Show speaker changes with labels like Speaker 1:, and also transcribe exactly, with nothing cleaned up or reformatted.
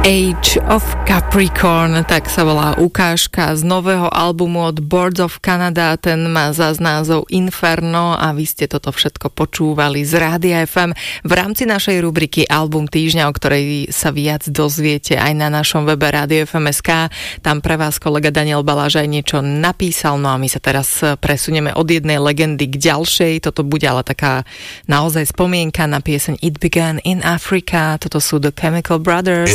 Speaker 1: Age of Capricorn, tak sa volá ukážka z nového albumu od Boards of Canada, ten má zás názov Inferno a vy ste toto všetko počúvali z Rádia ef em v rámci našej rubriky Album týždňa, o ktorej sa viac dozviete aj na našom webe radio ef em bodka es ká. Tam pre vás kolega Daniel Baláž aj niečo napísal, no a my sa teraz presunieme od jednej legendy k ďalšej. Toto bude ale taká naozaj spomienka na pieseň It Began in Africa. Toto sú The Chemical Brothers.